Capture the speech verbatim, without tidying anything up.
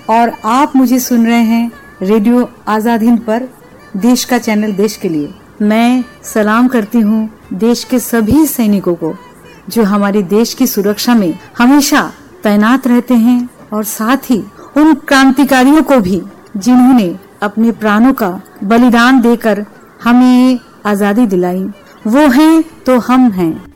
और आप मुझे सुन रहे हैं रेडियो आजाद हिंद पर, देश का चैनल देश के लिए। मैं सलाम करती हूँ देश के सभी सैनिकों को जो हमारे देश की सुरक्षा में हमेशा तैनात रहते हैं, और साथ ही उन क्रांतिकारियों को भी जिन्होंने अपने प्राणों का बलिदान देकर हमें आजादी दिलाई। वो हैं तो हम हैं।